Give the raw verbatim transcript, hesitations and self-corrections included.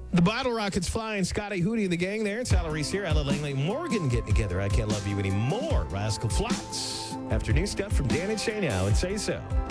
The Bottle Rockets flying. Scotty Hootie and the gang there. Tyler Reese here. Ella Langley Morgan getting together. I Can't Love You Anymore. Rascal Flats. After new stuff from Dan and Shay now and Say So.